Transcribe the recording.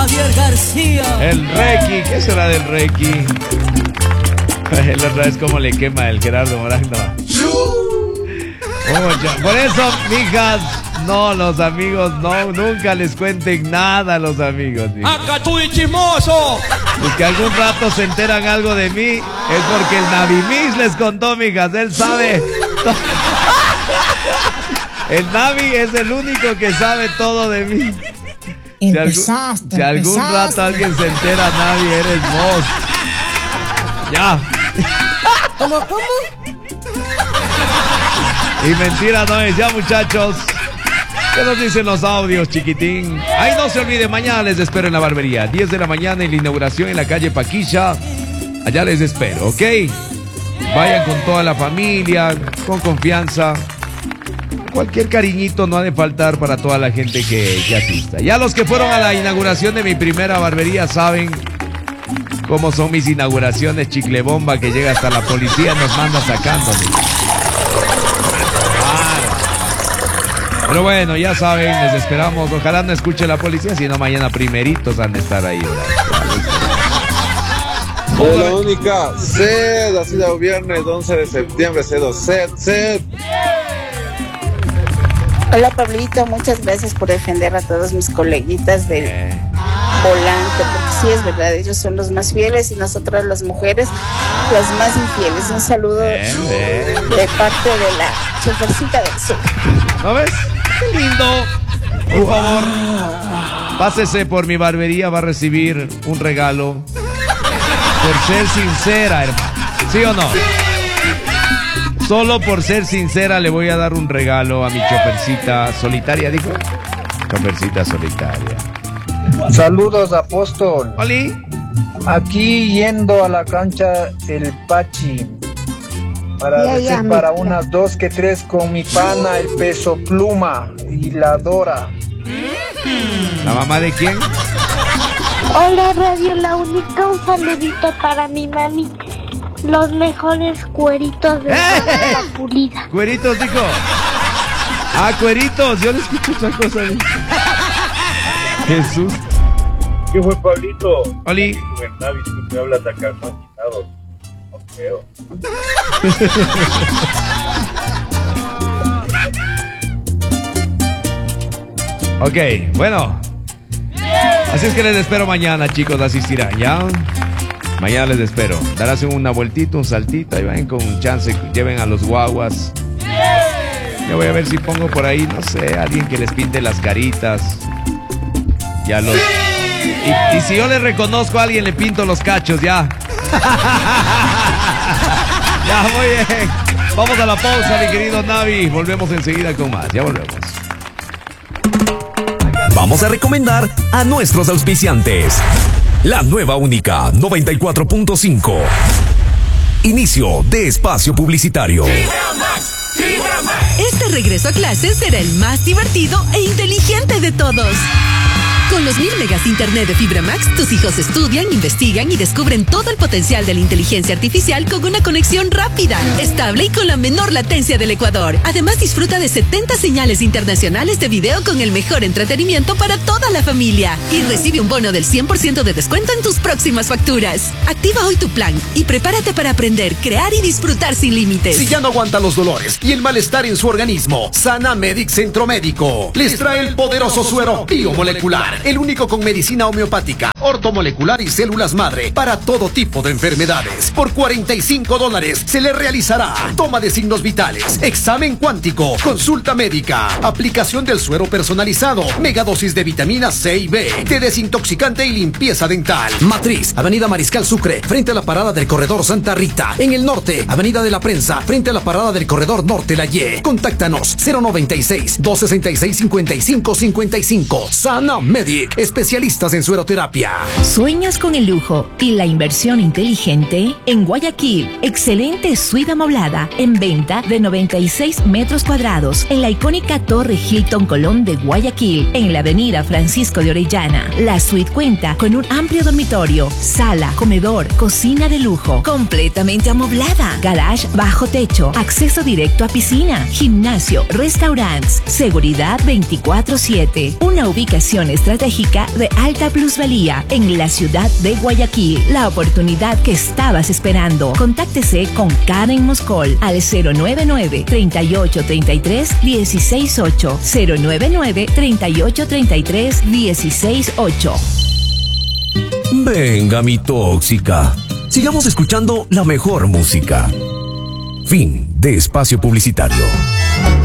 Javier García. El Reiki, ¿qué será del Reiki? La otra vez como le quema el Gerardo Morando. Por eso, mijas, no, los amigos, no, nunca les cuenten nada a los amigos. ¡Acá tú y chismoso! Pues que algún rato se enteran algo de mí, es porque el Navi les contó, mijas, él sabe. El Navi es el único que sabe todo de mí. Si algún rato alguien se entera, Navi, eres vos. Ya. ¿Cómo? Y mentira no es, ya muchachos. ¿Qué nos dicen los audios, chiquitín? Ay, no se olvide, mañana les espero en la barbería. 10 de la mañana en la inauguración en la calle Paquilla. Allá les espero, ¿ok? Vayan con toda la familia, con confianza. Cualquier cariñito no ha de faltar para toda la gente que asista. Ya los que fueron a la inauguración de mi primera barbería saben cómo son mis inauguraciones, chicle bomba, que llega hasta la policía y nos manda sacando. Pero bueno, ya saben, les esperamos. Ojalá no escuche la policía, sino mañana primeritos han de estar ahí. De la única, sed, así de viernes 11 de septiembre, sed. Hola Pablito, muchas gracias por defender a todos mis coleguitas del volante, porque sí es verdad, ellos son los más fieles y nosotras las mujeres las más infieles. Un saludo de parte de la chofercita del sur. ¿No ves? ¡Qué lindo! Por favor, pásese por mi barbería, va a recibir un regalo por ser sincera, hermano. ¿Sí o no? Solo por ser sincera le voy a dar un regalo a mi chofercita solitaria, dijo. Chofercita solitaria. Saludos, Apóstol. ¿Oli? Aquí yendo a la cancha el Pachi. Para unas 2 que 3 con mi pana, el Peso Pluma y la Dora. ¿La mamá de quién? Hola Radio La Única, un saludito para mi mami. Los mejores cueritos de la pulida. ¿Cueritos, dijo? Ah, cueritos, yo le escucho otra cosa. Jesús. ¿Qué fue, Pablito? Oli. Tú me hablas acá, no quitado. No creo. Ok, bueno. Así es que les espero mañana, chicos, asistirán, ¿ya? Mañana les espero. Darás una vueltita, un saltito, y vayan con un chance, lleven a los guaguas. Yo voy a ver si pongo por ahí, no sé, alguien que les pinte las caritas. Ya los... Y si yo le reconozco a alguien, le pinto los cachos, ya. Ya, muy bien. Vamos a la pausa, mi querido Navi. Volvemos enseguida con más. Ya volvemos. Vamos a recomendar a nuestros auspiciantes. La nueva única 94.5. Inicio de espacio publicitario. Este regreso a clases será el más divertido e inteligente de todos. Con los 1000 megas internet de Fibra Max, tus hijos estudian, investigan y descubren todo el potencial de la inteligencia artificial con una conexión rápida, estable y con la menor latencia del Ecuador. Además, disfruta de 70 señales internacionales de video con el mejor entretenimiento para toda la familia. Y recibe un bono del 100% de descuento en tus próximas facturas. Activa hoy tu plan y prepárate para aprender, crear y disfrutar sin límites. Si ya no aguanta los dolores y el malestar en su organismo, Sana Medic Centro Médico les trae el poderoso suero biomolecular. El único con medicina homeopática, ortomolecular y células madre para todo tipo de enfermedades. Por $45 se le realizará toma de signos vitales, examen cuántico, consulta médica, aplicación del suero personalizado, megadosis de vitamina C y B, de desintoxicante y limpieza dental. Matriz, Avenida Mariscal Sucre, frente a la parada del Corredor Santa Rita. En el norte, Avenida de la Prensa, frente a la parada del Corredor Norte La Y. Contáctanos 096-266-5555. Sana Medic, especialistas en sueroterapia. ¿Sueñas con el lujo y la inversión inteligente? En Guayaquil, excelente suite amoblada en venta de 96 metros cuadrados en la icónica Torre Hilton Colón de Guayaquil, en la avenida Francisco de Orellana. La suite cuenta con un amplio dormitorio, sala, comedor, cocina de lujo, completamente amoblada, garage bajo techo, acceso directo a piscina, gimnasio, restaurantes, seguridad 24/7, una ubicación estratégica estratégica de alta plusvalía en la ciudad de Guayaquil. La oportunidad que estabas esperando. Contáctese con Karen Moscol al 099-3833-168. 099-3833-168. Venga, mi tóxica. Sigamos escuchando la mejor música. Fin de espacio publicitario.